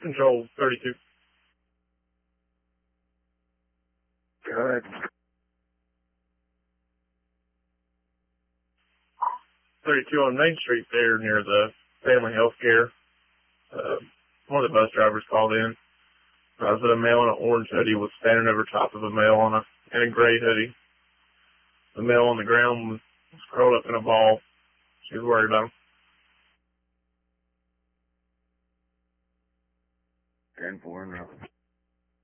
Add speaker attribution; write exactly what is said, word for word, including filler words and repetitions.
Speaker 1: Control thirty-two.
Speaker 2: Good.
Speaker 1: thirty-two on Main Street there near the Family Health Care. Uh, one of the bus drivers called in. I was with a male in an orange hoodie was standing over top of a male on a, in a gray hoodie. The male on the ground was, was curled up in a ball. She was worried about him.
Speaker 2: ten four and